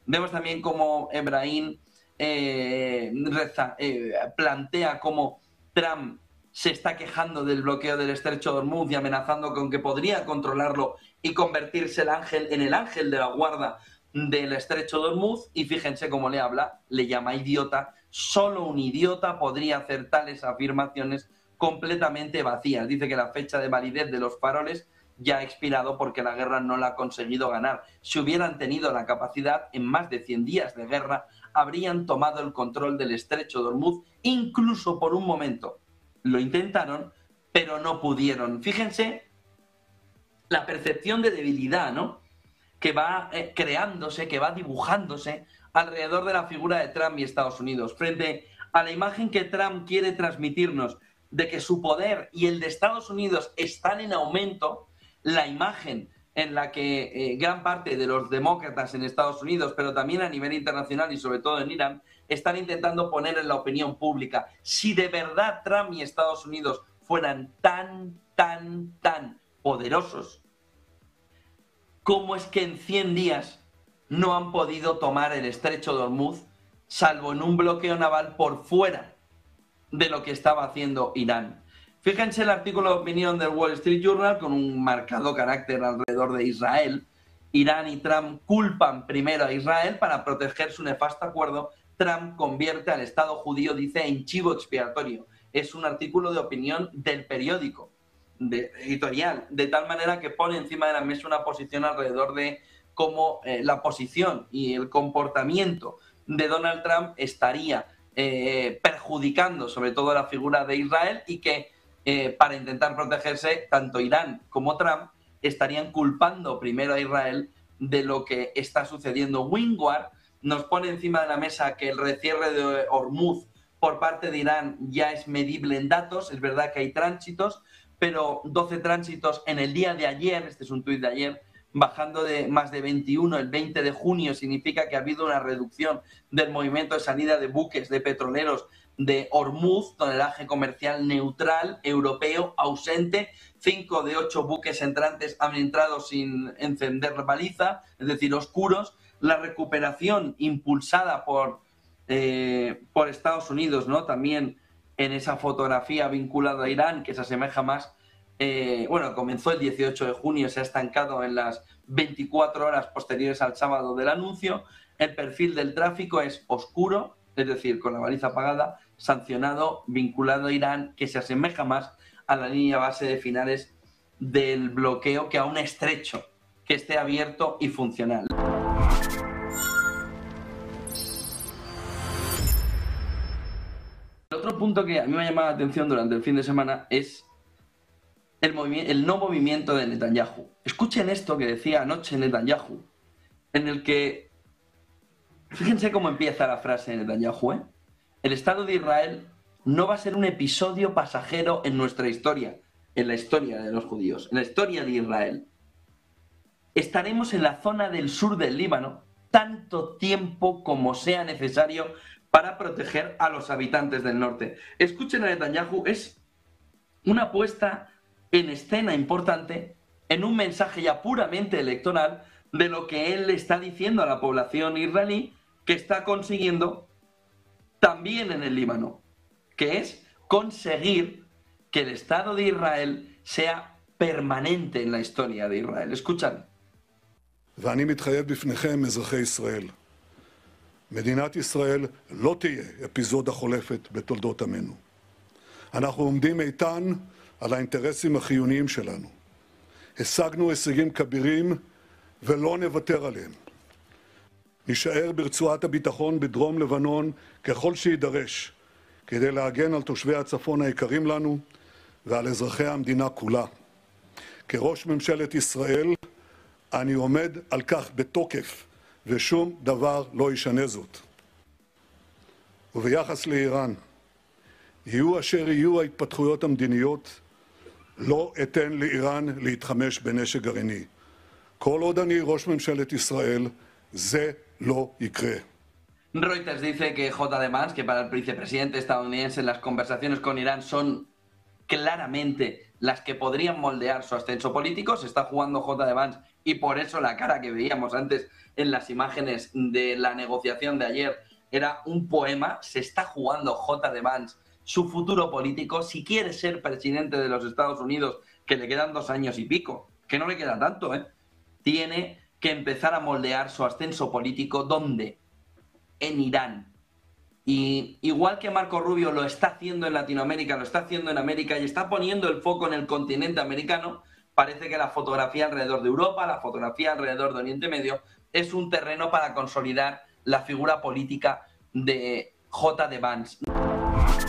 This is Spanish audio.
Vemos también cómo Ebrahim plantea cómo Trump se está quejando del bloqueo del estrecho de Hormuz y amenazando con que podría controlarlo y convertirse en el ángel de la guarda del estrecho de Hormuz. Y fíjense cómo le habla, le llama idiota. Solo un idiota podría hacer tales afirmaciones completamente vacías. Dice que la fecha de validez de los faroles ya ha expirado porque la guerra no la ha conseguido ganar. Si hubieran tenido la capacidad, en más de 100 días de guerra, habrían tomado el control del estrecho de Hormuz, incluso por un momento. Lo intentaron, pero no pudieron. Fíjense la percepción de debilidad, ¿no?, que va creándose, que va dibujándose alrededor de la figura de Trump y Estados Unidos, frente a la imagen que Trump quiere transmitirnos de que su poder y el de Estados Unidos están en aumento. La imagen en la que gran parte de los demócratas en Estados Unidos, pero también a nivel internacional y sobre todo en Irán, están intentando poner en la opinión pública. Si de verdad Trump y Estados Unidos fueran tan poderosos, ¿cómo es que en 100 días no han podido tomar el estrecho de Hormuz, salvo en un bloqueo naval por fuera de lo que estaba haciendo Irán? Fíjense el artículo de opinión del Wall Street Journal con un marcado carácter alrededor de Israel. Irán y Trump culpan primero a Israel para proteger su nefasto acuerdo. Trump convierte al Estado judío, dice, en chivo expiatorio. Es un artículo de opinión del periódico editorial, de tal manera que pone encima de la mesa una posición alrededor de cómo la posición y el comportamiento de Donald Trump estaría perjudicando sobre todo la figura de Israel, y que para intentar protegerse, tanto Irán como Trump estarían culpando primero a Israel de lo que está sucediendo. Wingward nos pone encima de la mesa que el recierre de Hormuz por parte de Irán ya es medible en datos. Es verdad que hay tránsitos, pero 12 tránsitos en el día de ayer, este es un tuit de ayer, bajando de más de 21 el 20 de junio, significa que ha habido una reducción del movimiento de salida de buques, de petroleros de Hormuz, tonelaje comercial neutral, europeo, ausente. 5 de 8 buques entrantes han entrado sin encender la baliza, es decir, oscuros. La recuperación impulsada por Estados Unidos, ¿no?, también en esa fotografía vinculada a Irán, que se asemeja más, comenzó el 18 de junio, se ha estancado en las 24 horas posteriores al sábado del anuncio. El perfil del tráfico es oscuro, es decir, con la baliza apagada, sancionado, vinculado a Irán, que se asemeja más a la línea base de finales del bloqueo que a un estrecho que esté abierto y funcional. El otro punto que a mí me ha llamado la atención durante el fin de semana es el no movimiento de Netanyahu. Escuchen esto que decía anoche Netanyahu, en el que, fíjense cómo empieza la frase de Netanyahu, ¿eh? El Estado de Israel no va a ser un episodio pasajero en nuestra historia, en la historia de los judíos, en la historia de Israel. Estaremos en la zona del sur del Líbano tanto tiempo como sea necesario para proteger a los habitantes del norte. Escuchen a Netanyahu, es una puesta en escena importante en un mensaje ya puramente electoral de lo que él le está diciendo a la población israelí que está consiguiendo también en el Líbano, que es conseguir que el Estado de Israel sea permanente en la historia de Israel. Escuchan. ואני מתחייב בפניכם, אזרחי ישראל, מדינת ישראל לא תהיה אפיזודה חולפת בתולדות עמנו. אנחנו עומדים איתן על האינטרסים החיוניים שלנו. השגנו הישגים כבירים ולא נוותר עליהם. נשאר ברצועת הביטחון בדרום לבנון ככל שידרש, כדי להגן על תושבי הצפון היקרים לנו ועל אזרחי המדינה כולה. כראש ממשלת ישראל, אני עומד על כך בתוקף, ושום דבר לא ישנה זאת. וביחס לאיראן, יהיו אשר יהיו ההתפתחויות המדיניות, לא אתן לאיראן להתחמש בנשק גרעיני. כל עוד אני ראש ממשלת ישראל, זה לא יקרה. Reuters dice que J.D. Vance, que para el vicepresidente estadounidense las conversaciones con Irán son claramente las que podrían moldear su ascenso político. Se está jugando J.D. Vance y por eso la cara que veíamos antes en las imágenes de la negociación de ayer era un poema. Se está jugando J.D. Vance su futuro político. Si quiere ser presidente de los Estados Unidos, que le quedan 2 años y pico, que no le queda tanto, tiene que empezar a moldear su ascenso político. ¿Dónde? En Irán. Y igual que Marco Rubio lo está haciendo en Latinoamérica, lo está haciendo en América y está poniendo el foco en el continente americano, parece que la fotografía alrededor de Europa, la fotografía alrededor de Oriente Medio, es un terreno para consolidar la figura política de J.D. Vance.